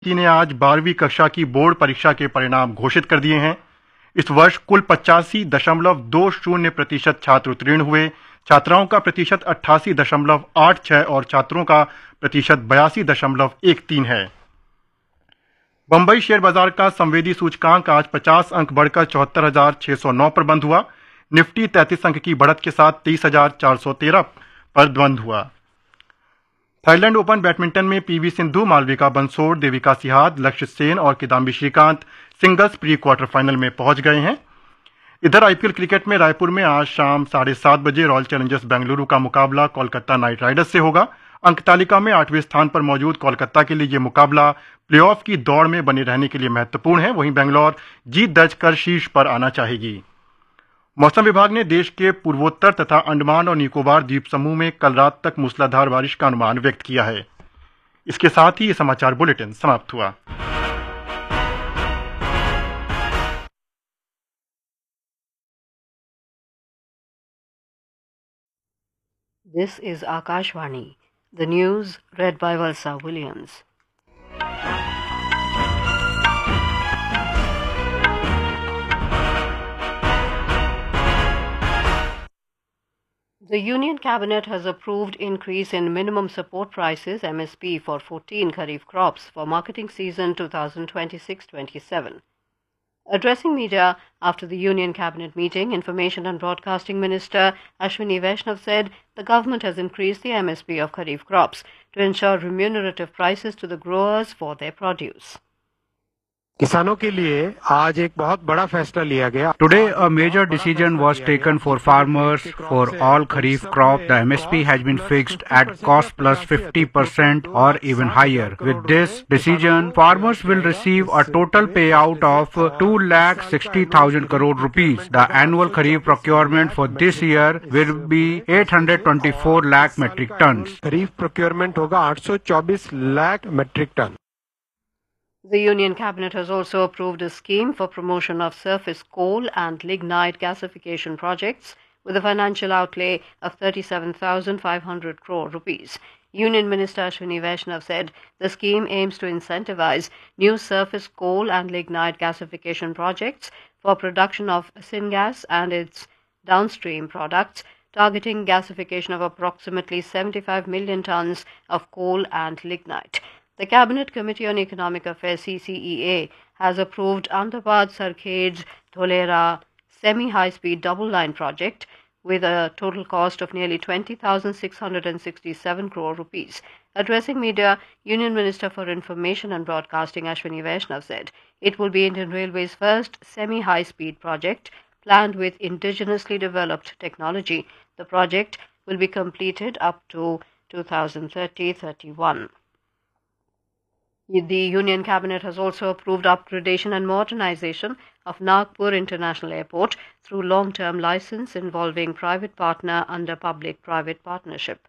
सी ने आज 12वीं कक्षा की बोर्ड परीक्षा के परिणाम घोषित कर दिए हैं। इस वर्ष कुल 85.20% छात्र उत्तीर्ण हुए। छात्राओं का प्रतिशत 88.86 और छात्रों का प्रतिशत 82.13 है। बंबई शेयर बाजार का संवेदी सूचकांक आज 50 अंक बढ़कर 74,609 पर बंद हुआ। निफ्टी 33 अंक की बढ़त के साथ 23,413 पर बंद हुआ। थाईलैंड ओपन बैडमिंटन में पीवी सिंधु, मालविका बंसोड़, देविका सिहाग, लक्ष्य सेन और Kidambi Shrikant singles pre quarter final में पहुंच गए हैं। इधर आईपीएल क्रिकेट में रायपुर में आज शाम 7:30 बजे रॉयल चैलेंजर्स बेंगलुरु का मुकाबला कोलकाता नाइट राइडर्स से होगा। अंक तालिका में 8वें स्थान पर मौजूद कोलकाता के लिए यह मुकाबला प्लेऑफ की दौड़ में बने रहने के लिए महत्वपूर्ण है। वहीं बेंगलौर जीत दर्ज कर शीर्ष पर आना चाहेगी। मौसम विभाग ने देश के पूर्वोत्तर तथा अंडमान और निकोबार द्वीप समूह में कल रात तक मूसलाधार बारिश का अनुमान व्यक्त किया है। इसके साथ ही ये समाचार बुलेटिन समाप्त हुआ। This is Akashvani. The news read by Valsa Williams. The Union Cabinet has approved increase in minimum support prices MSP for 14 Kharif crops for marketing season 2026-27. Addressing media after the Union Cabinet meeting, Information and Broadcasting Minister Ashwini Vaishnav said the government has increased the MSP of Kharif crops to ensure remunerative prices to the growers for their produce. किसानों के लिए आज एक बहुत बड़ा फैसला लिया गया। Today, a major decision was taken for farmers for all Kharif crop. The MSP has been fixed at cost plus 50% or even higher. With this decision, farmers will receive a total payout of 2,60,000 crore rupees. The annual Kharif procurement for this year will be 824 lakh metric tons. Kharif procurement होगा 824 lakh metric ton. The Union Cabinet has also approved a scheme for promotion of surface coal and lignite gasification projects with a financial outlay of 37,500 crore rupees. Union Minister Ashwini Vaishnav said the scheme aims to incentivize new surface coal and lignite gasification projects for production of syngas and its downstream products, targeting gasification of approximately 75 million tons of coal and lignite. The Cabinet Committee on Economic Affairs CCEA has approved Ahmedabad Sarkhej Dholera semi-high-speed double-line project with a total cost of nearly 20,667 crore rupees. Addressing media, Union Minister for Information and Broadcasting Ashwini Vaishnav said it will be Indian Railway's first semi-high-speed project planned with indigenously developed technology. The project will be completed up to 2030-31. The Union Cabinet has also approved upgradation and modernization of Nagpur International Airport through long-term license involving private partner under public-private partnership.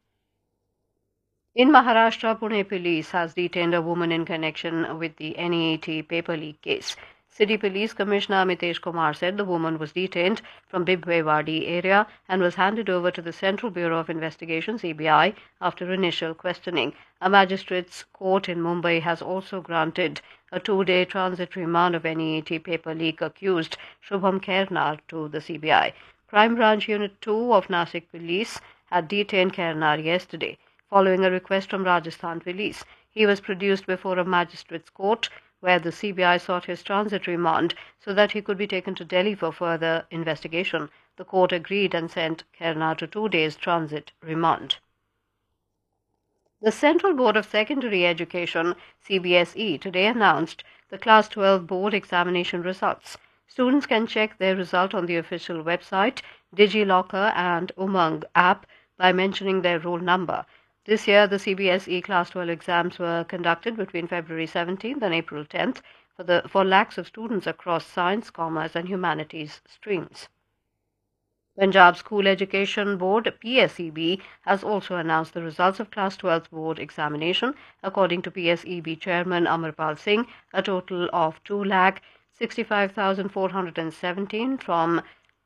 In Maharashtra, Pune Police has detained a woman in connection with the NEET paper leak case. City Police Commissioner Amitesh Kumar said the woman was detained from Bibwewadi area and was handed over to the Central Bureau of Investigation (CBI) after initial questioning. A magistrate's court in Mumbai has also granted a 2-day transit remand of NEET paper leak accused Shubham Khairnar to the CBI. Crime Branch Unit 2 of Nasik Police had detained Khairnar yesterday. Following a request from Rajasthan Police, he was produced before a magistrate's court where the CBI sought his transit remand so that he could be taken to Delhi for further investigation. The court agreed and sent Khairnar to 2 days transit remand. The Central Board of Secondary Education, CBSE, today announced the Class 12 board examination results. Students can check their result on the official website, DigiLocker and Umang app by mentioning their roll number. This year, the CBSE Class 12 exams were conducted between February 17th and April 10th for lakhs of students across science, commerce and humanities streams. Punjab School Education Board PSEB has also announced the results of Class 12 board examination. According to PSEB Chairman Amarpal Singh, a total of 2,65,417 from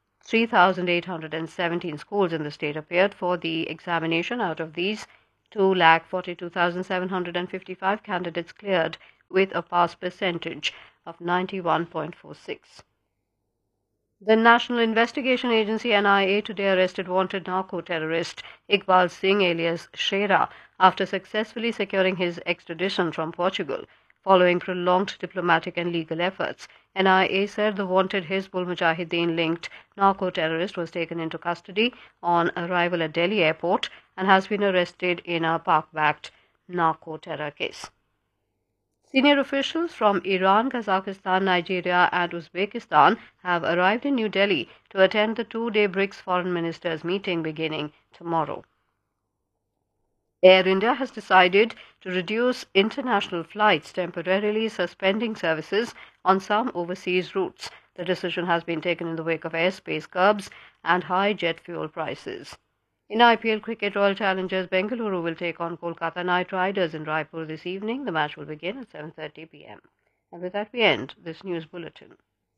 3,817 schools in the state appeared for the examination. Out of these, 2,42,755 candidates cleared with a pass percentage of 91.46. The National Investigation Agency NIA today arrested wanted narco-terrorist Iqbal Singh alias Shera after successfully securing his extradition from Portugal. Following prolonged diplomatic and legal efforts, NIA said the wanted Hizbul Mujahideen-linked narco-terrorist was taken into custody on arrival at Delhi airport and has been arrested in a Pak-backed narco-terror case. Senior officials from Iran, Kazakhstan, Nigeria and Uzbekistan have arrived in New Delhi to attend the two-day BRICS foreign ministers meeting beginning tomorrow. Air India has decided to reduce international flights, temporarily suspending services on some overseas routes. The decision has been taken in the wake of airspace curbs and high jet fuel prices. In IPL cricket, Royal Challengers Bengaluru will take on Kolkata Knight Riders in Raipur this evening. The match will begin at 7:30 p.m. And with that we end this news bulletin.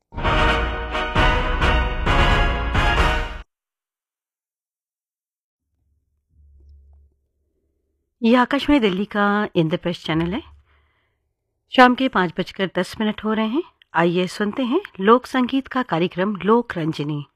ये आकाशवाणी दिल्ली का Indraprastha channel है। शाम के 5:10 हो रहे हैं। आइए सुनते हैं लोक संगीत का कार्यक्रम लोक रंजनी।